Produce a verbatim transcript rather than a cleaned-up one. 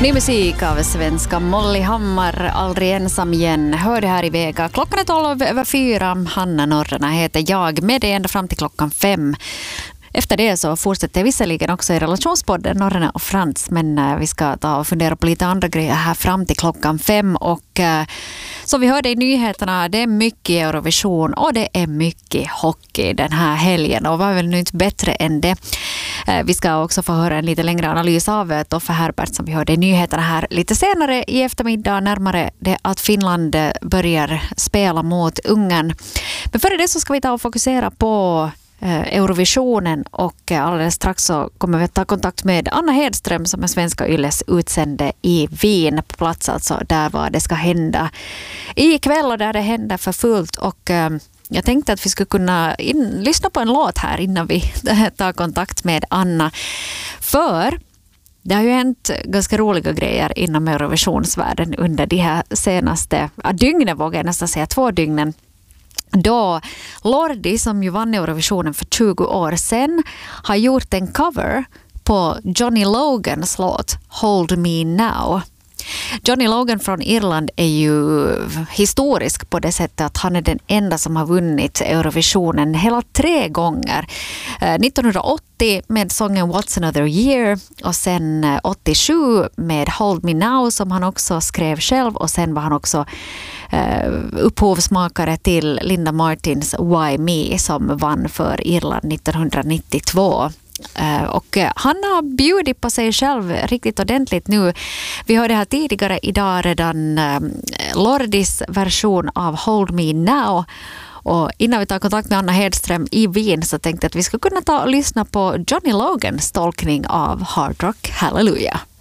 Ny musik av svenska Molly Hammar, Aldrig ensam igen. Hör det här i Vega. Klockan är tolv över fyra. Hanna Norrena heter jag, med dig ända fram till klockan fem. Efter det så fortsätter visserligen också i relationspodden Norrena och Frans, men vi ska ta och fundera på lite andra grejer här fram till klockan fem. Och eh, som vi hörde i nyheterna, det är mycket Eurovision och det är mycket hockey den här helgen, och var väl nu inte bättre än det. Eh, vi ska också få höra en lite längre analys av Toffe Herbert som vi hörde i nyheterna här lite senare i eftermiddag, närmare det att Finland börjar spela mot Ungern. Men före det så ska vi ta och fokusera på Eurovisionen, och alldeles strax så kommer vi att ta kontakt med Anna Hedström som är Svenska Yles utsände i Wien, på plats alltså där vad det ska hända ikväll och där det händer för fullt. Och eh, jag tänkte att vi skulle kunna in, lyssna på en låt här innan vi tar kontakt med Anna, för det har ju hänt ganska roliga grejer inom Eurovisionsvärlden under de här senaste ja, dygnen, vågar jag nästan säga, två dygnen. Då Lordi, som ju vann Eurovisionen för tjugo år sedan, har gjort en cover på Johnny Logans låt Hold Me Now. Johnny Logan från Irland är ju historisk på det sättet att han är den enda som har vunnit Eurovisionen hela tre gånger. nittonhundraåttio med sången What's Another Year, och sen åttiosju med Hold Me Now som han också skrev själv, och sen var han också upphovsmakare till Linda Martins Why Me som vann för Irland nittonhundranittiotvå. Uh, och uh, han har bjudit på sig själv riktigt ordentligt nu. Vi hörde här tidigare idag redan uh, Lordis version av Hold Me Now. Och innan vi tar kontakt med Anna Hedström i Wien så tänkte jag att vi ska kunna ta och lyssna på Johnny Logans tolkning av Hard Rock Hallelujah.